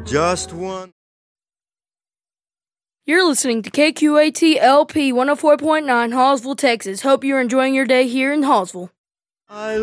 Just one. You're listening to KQAT LP 104.9 Hallsville, Texas. Hope you're enjoying your day here in Hallsville. I